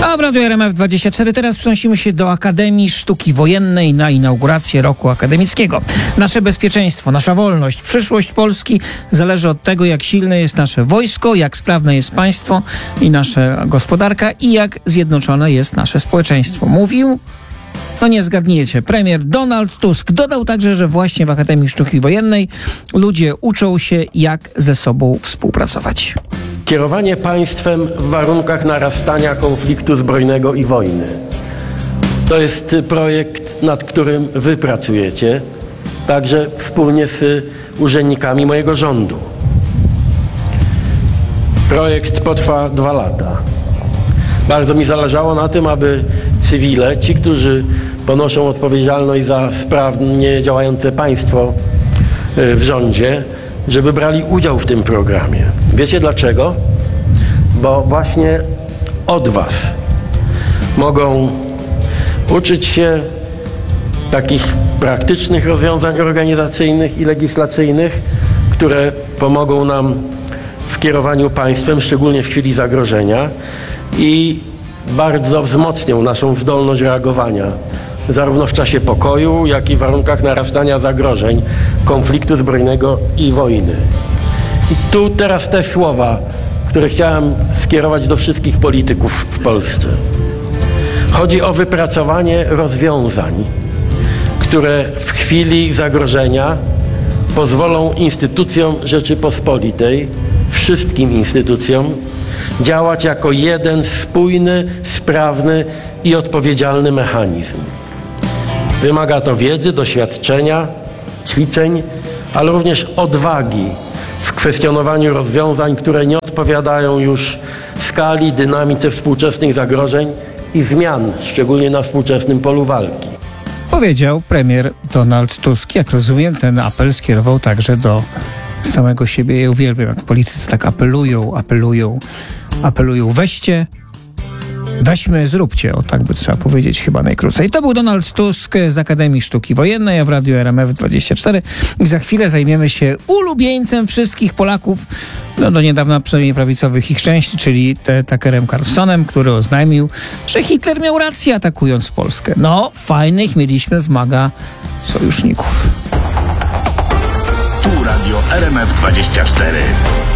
A w Radiu RMF24 teraz przenosimy się do Akademii Sztuki Wojennej na inaugurację roku akademickiego. Nasze bezpieczeństwo, nasza wolność, przyszłość Polski zależy od tego, jak silne jest nasze wojsko, jak sprawne jest państwo i nasza gospodarka i jak zjednoczone jest nasze społeczeństwo. Mówił, no nie zgadniecie, premier Donald Tusk. Dodał także, że właśnie w Akademii Sztuki Wojennej ludzie uczą się, jak ze sobą współpracować. Kierowanie państwem w warunkach narastania konfliktu zbrojnego i wojny. To jest projekt, nad którym wy pracujecie, także wspólnie z urzędnikami mojego rządu. Projekt potrwa 2 lata. Bardzo mi zależało na tym, aby cywile, ci, którzy ponoszą odpowiedzialność za sprawnie działające państwo w rządzie, żeby brali udział w tym programie. Wiecie dlaczego? Bo właśnie od was mogą uczyć się takich praktycznych rozwiązań organizacyjnych i legislacyjnych, które pomogą nam w kierowaniu państwem, szczególnie w chwili zagrożenia, i bardzo wzmocnią naszą zdolność reagowania, zarówno w czasie pokoju, jak i w warunkach narastania zagrożeń, konfliktu zbrojnego i wojny. I tu teraz te słowa, które chciałem skierować do wszystkich polityków w Polsce. Chodzi o wypracowanie rozwiązań, które w chwili zagrożenia pozwolą instytucjom Rzeczypospolitej, wszystkim instytucjom, działać jako jeden spójny, sprawny i odpowiedzialny mechanizm. Wymaga to wiedzy, doświadczenia, ćwiczeń, ale również odwagi w kwestionowaniu rozwiązań, które nie odpowiadają już skali, dynamice współczesnych zagrożeń i zmian, szczególnie na współczesnym polu walki. Powiedział premier Donald Tusk. Jak rozumiem, ten apel skierował także do samego siebie. Ja uwielbiam, jak politycy tak apelują. Weźmy, zróbcie. O, tak by trzeba powiedzieć chyba najkrócej. To był Donald Tusk z Akademii Sztuki Wojennej, a w Radiu RMF24. I za chwilę zajmiemy się ulubieńcem wszystkich Polaków, no do niedawna przynajmniej prawicowych ich części, czyli Tuckerem Carlsonem, który oznajmił, że Hitler miał rację, atakując Polskę. No, fajnych mieliśmy w MAGA sojuszników. Tu Radio RMF24.